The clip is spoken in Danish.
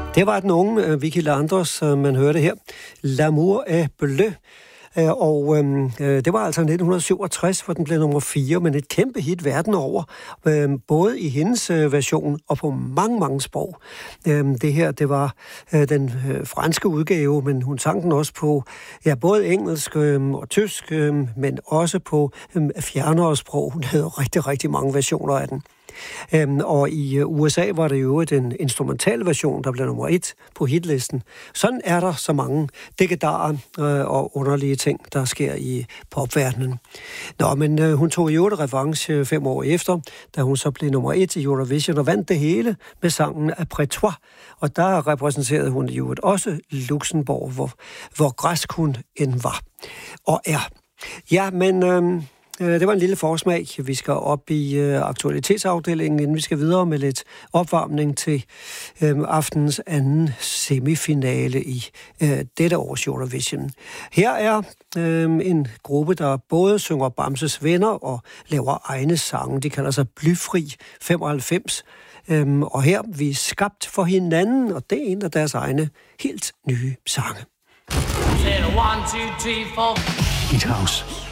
Det var den unge Vicki Landers, man hørte her. L'amour est bleu. Og det var altså 1967, hvor den blev nummer 4, men et kæmpe hit verden over, både i hendes version og på mange, mange sprog. Det her, det var den franske udgave, men hun sang den også på både engelsk og tysk, men også på fjernere sprog. Hun havde rigtig, rigtig mange versioner af den. Og i USA var det jo en instrumental version, der blev nummer 1 på hitlisten. Sådan er der så mange dekedarer og underlige ting, der sker i popverdenen. Nå, men hun tog jo et revanche 5 år efter, da hun så blev nummer 1 i Eurovision og vandt det hele med sangen Après toi. Og der repræsenterede hun jo også Luxembourg, hvor græsk hun end var og er. Ja, men det var en lille forsmag. Vi skal op i aktualitetsafdelingen, inden vi skal videre med lidt opvarmning til aftenens anden semifinale i dette års Eurovision. Her er en gruppe, der både synger Bamses Venner og laver egne sange. De kalder sig Blyfri 95. Og her vi er skabt for hinanden, og det er en af deres egne helt nye sange. It House.